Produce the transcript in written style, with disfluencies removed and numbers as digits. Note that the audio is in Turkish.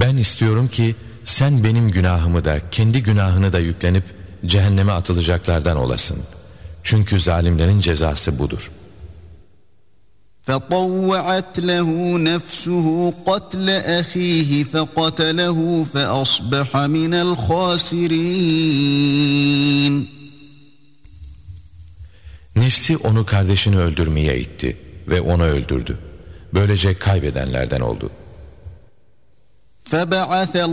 Ben istiyorum ki sen benim günahımı da kendi günahını da yüklenip cehenneme atılacaklardan olasın. Çünkü zalimlerin cezası budur. فَطَوَّعَتْ لَهُ نَفْسُهُ قَتْلَ أَخِيهِ فَقَتَلَهُ فَأَصْبَحَ مِنَ الْخَاسِرِينَ. Nefsi onu kardeşini öldürmeye itti ve onu öldürdü. Böylece kaybedenlerden oldu. فَبَعَثَ